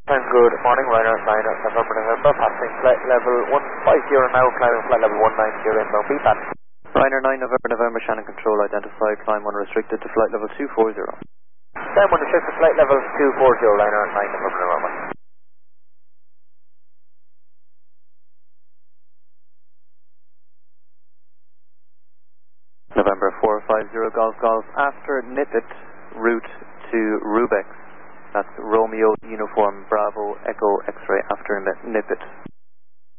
Good morning, Ryder 9 November, passing flight level 150 now, climbing flight level 190 inbound VPAT. Ryder 9 November, Shannon Control, identify, climb unrestricted to flight level 240. Climb unrestricted, flight level 240, Ryder 9 November. November 450 Golf Golf, after Nippet, route to Rubex. That's Romeo Uniform Bravo Echo X-ray after Nippet.